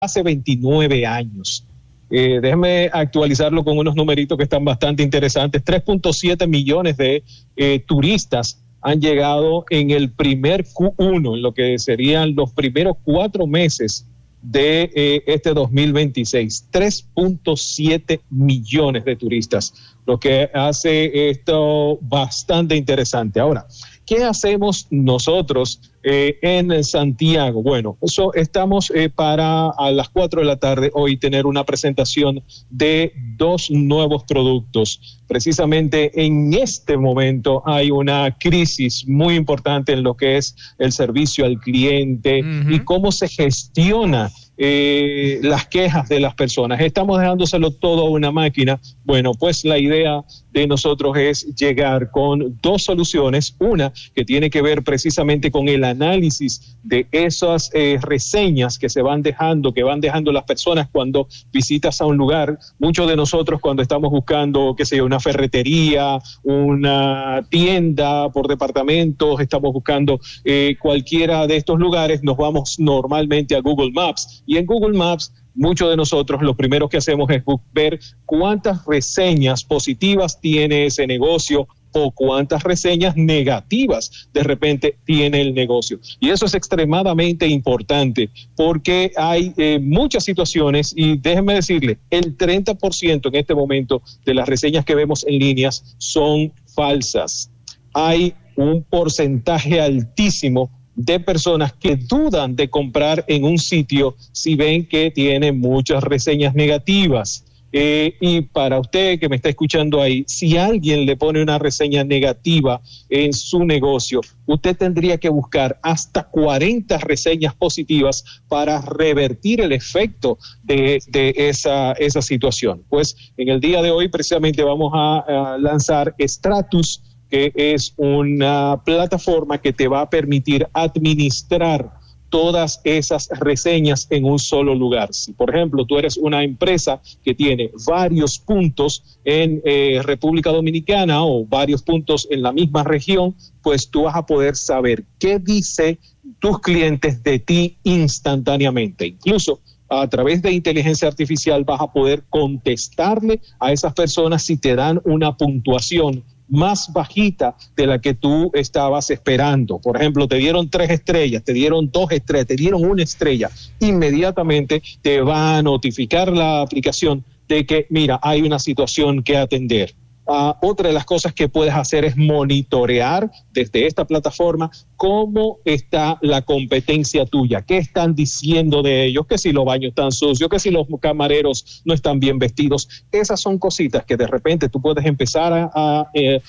hace 29 años. Déjeme actualizarlo con unos numeritos que están bastante interesantes. 3.7 millones de turistas han llegado en el primer Q1, en lo que serían los primeros 4 meses de este 2026. 3.7 millones de turistas, lo que hace esto bastante interesante. Ahora, ¿qué hacemos nosotros en Santiago? Bueno, eso estamos para a las 4 de la tarde hoy tener una presentación de 2 nuevos productos. Precisamente en este momento hay una crisis muy importante en lo que es el servicio al cliente y cómo se gestiona las quejas de las personas. Estamos dejándoselo todo a una máquina. Bueno, pues la idea de nosotros es llegar con 2 soluciones. Una que tiene que ver precisamente con el análisis de esas reseñas que van dejando las personas cuando visitas a un lugar. Muchos de nosotros cuando estamos buscando, qué sé yo, una ferretería, una tienda por departamentos, estamos buscando cualquiera de estos lugares, nos vamos normalmente a Google Maps. Y en Google Maps, muchos de nosotros lo primero que hacemos es ver cuántas reseñas positivas tiene ese negocio o cuántas reseñas negativas de repente tiene el negocio. Y eso es extremadamente importante porque hay muchas situaciones, y déjenme decirle, el 30% en este momento de las reseñas que vemos en líneas son falsas. Hay un porcentaje altísimo de personas que dudan de comprar en un sitio si ven que tiene muchas reseñas negativas. Y para usted que me está escuchando ahí, si alguien le pone una reseña negativa en su negocio, usted tendría que buscar hasta 40 reseñas positivas para revertir el efecto de esa situación. Pues en el día de hoy precisamente vamos a lanzar Stratus, que es una plataforma que te va a permitir administrar todas esas reseñas en un solo lugar. Si, por ejemplo, tú eres una empresa que tiene varios puntos en República Dominicana o varios puntos en la misma región, pues tú vas a poder saber qué dicen tus clientes de ti instantáneamente. Incluso a través de inteligencia artificial vas a poder contestarle a esas personas si te dan una puntuación más bajita de la que tú estabas esperando. Por ejemplo, te dieron 3 estrellas, te dieron 2 estrellas, te dieron 1 estrella. Inmediatamente te va a notificar la aplicación de que, mira, hay una situación que atender. Otra de las cosas que puedes hacer es monitorear desde esta plataforma cómo está la competencia tuya, qué están diciendo de ellos, que si los baños están sucios, que si los camareros no están bien vestidos. Esas son cositas que de repente tú puedes empezar a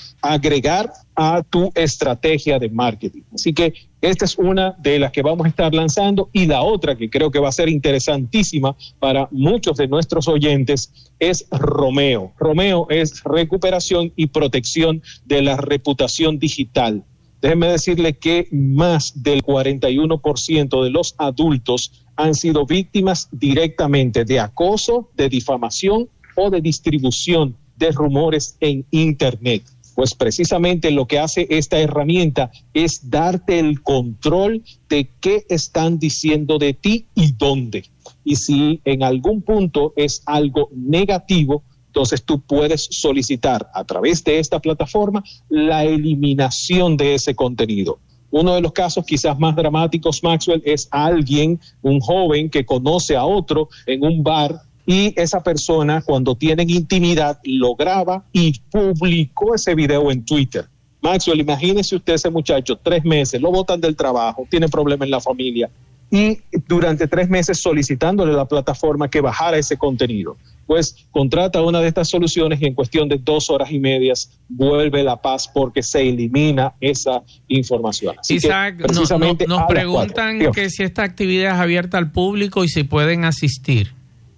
agregar a tu estrategia de marketing. Así que esta es una de las que vamos a estar lanzando, y la otra que creo que va a ser interesantísima para muchos de nuestros oyentes es Romeo. Romeo es recuperación y protección de la reputación digital. Déjenme decirle que más del 41% de los adultos han sido víctimas directamente de acoso, de difamación o de distribución de rumores en Internet. Pues precisamente lo que hace esta herramienta es darte el control de qué están diciendo de ti y dónde. Y si en algún punto es algo negativo, entonces tú puedes solicitar a través de esta plataforma la eliminación de ese contenido. Uno de los casos quizás más dramáticos, Maxwell, es alguien, un joven que conoce a otro en un bar, y esa persona, cuando tienen intimidad, lo graba y publicó ese video en Twitter. Maxwell, imagínese usted ese muchacho, 3 meses, lo botan del trabajo, tiene problemas en la familia, y durante 3 meses solicitándole a la plataforma que bajara ese contenido. Pues contrata una de estas soluciones y en cuestión de 2 horas y media vuelve la paz porque se elimina esa información. Así Isaac, que, precisamente nos preguntan que si esta actividad es abierta al público y si pueden asistir.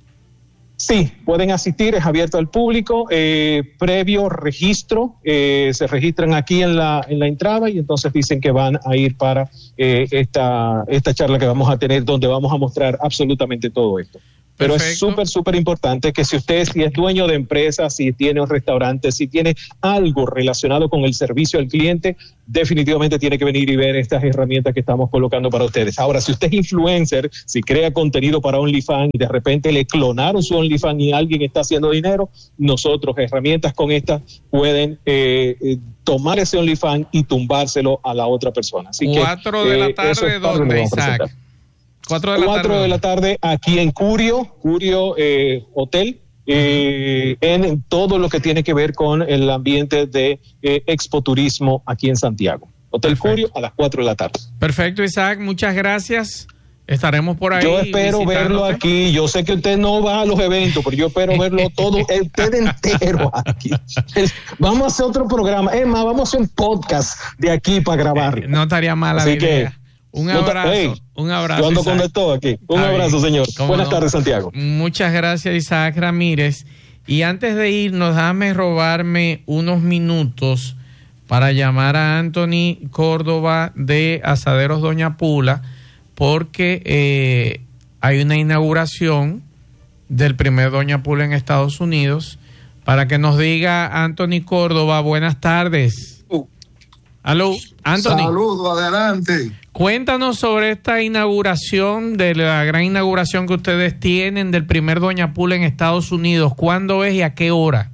Sí, pueden asistir, es abierto al público, previo registro, se registran aquí en la entrada y entonces dicen que van a ir para esta charla que vamos a tener, donde vamos a mostrar absolutamente todo esto. Pero es súper importante que si usted es dueño de empresa, si tiene un restaurante, si tiene algo relacionado con el servicio al cliente, definitivamente tiene que venir y ver estas herramientas que estamos colocando para ustedes. Ahora, si usted es influencer, si crea contenido para OnlyFans y de repente le clonaron su OnlyFans y alguien está haciendo dinero, nosotros, herramientas con estas, pueden tomar ese OnlyFans y tumbárselo a la otra persona. Así 4 de la tarde, ¿dónde, Isaac? 4 de la tarde aquí en Curio Hotel, en todo lo que tiene que ver con el ambiente de expoturismo aquí en Santiago. Hotel Curio a las 4 de la tarde. Perfecto, Isaac, muchas gracias. Estaremos por ahí. Yo espero verlo aquí. Yo sé que usted no va a los eventos, pero yo espero verlo todo, usted entero aquí. Vamos a hacer otro programa. Es más, vamos a hacer un podcast de aquí para grabarlo. No estaría mala Así idea. Que, un abrazo. Un abrazo. Yo ando con de todo aquí. Un abrazo, señor. Buenas tardes, Santiago. Muchas gracias, Isaac Ramírez. Y antes de irnos, déjame robarme unos minutos para llamar a Anthony Córdoba de Asaderos Doña Pula, porque hay una inauguración del primer Doña Pula en Estados Unidos. Para que nos diga Anthony Córdoba, buenas tardes. Aló, Anthony. Saludos, adelante. Cuéntanos sobre esta inauguración, de la gran inauguración que ustedes tienen del primer Doña Pula en Estados Unidos. ¿Cuándo es y a qué hora?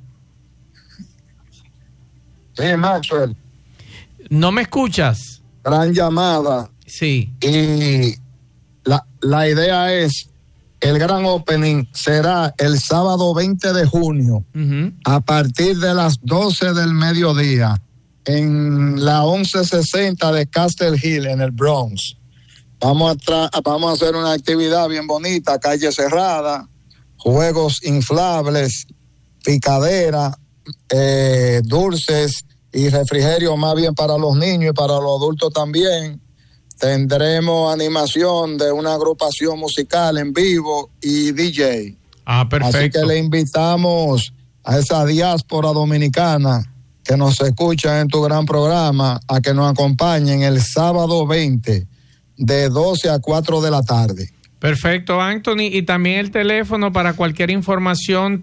Sí, Maxwell. ¿No me escuchas? Gran llamada. Sí. Y la idea es, el gran opening será el sábado 20 de junio, a partir de las 12 del mediodía, en la 1160 de Castle Hill, en el Bronx. Vamos a hacer una actividad bien bonita, calle cerrada, juegos inflables, picadera, dulces y refrigerio más bien para los niños y para los adultos también. Tendremos animación de una agrupación musical en vivo y DJ. Perfecto. Así que le invitamos a esa diáspora dominicana que nos escucha en tu gran programa a que nos acompañen el sábado 20 de 12 a 4 de la tarde. Perfecto, Anthony. Y también el teléfono para cualquier información,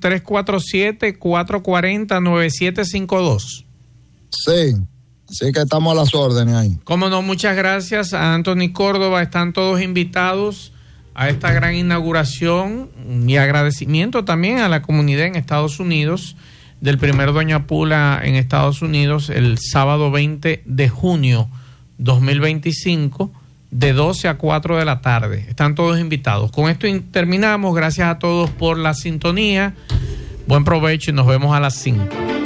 347-440-9752. Sí, así que estamos a las órdenes ahí. Cómo no, muchas gracias a Anthony Córdoba. Están todos invitados a esta gran inauguración y agradecimiento también a la comunidad en Estados Unidos del primer Doña Pula en Estados Unidos el sábado 20 de junio 2025 de 12 a 4 de la tarde. Están todos invitados. Con esto terminamos. Gracias a todos por la sintonía. Buen provecho y nos vemos a las 5.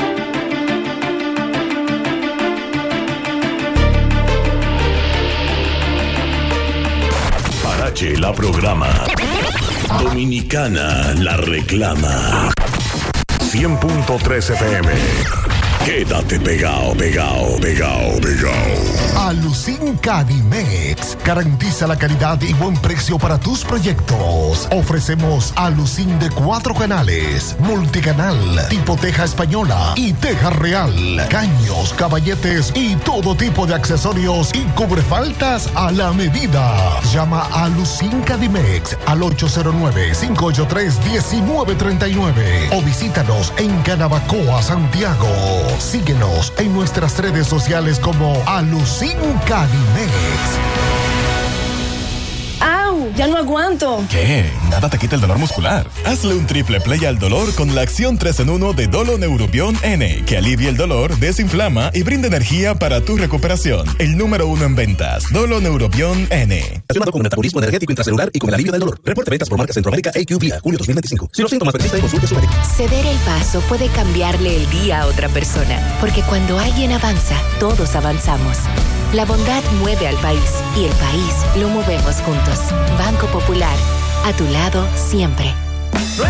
Parache la programa. Dominicana la reclama. 100.3 FM. Quédate pegado. Alucin Cadimex garantiza la calidad y buen precio para tus proyectos. Ofrecemos Alucin de 4 canales, multicanal, tipo teja española y teja real, caños, caballetes y todo tipo de accesorios y cubrefaltas a la medida. Llama a Alucin Cadimex al 809-583-1939 o visítanos en Canabacoa, Santiago. Síguenos en nuestras redes sociales como Alucin Cadimex. ¡Au! Ya no aguanto. ¿Qué? Nada te quita el dolor muscular. Hazle un triple play al dolor con la acción 3 en 1 de Dolo Neurobion N, que alivia el dolor, desinflama y brinda energía para tu recuperación. El número 1 en ventas, Dolo Neurobion N. Relacionado con el metabolismo energético intracelular y con el alivio del dolor. Reporte ventas por marca Centroamérica AQ Vía, julio 2025. Si los síntomas persisten, consulte a su médico. Ceder el paso puede cambiarle el día a otra persona, porque cuando alguien avanza, todos avanzamos. La bondad mueve al país y el país lo movemos juntos. Banco Popular, a tu lado siempre.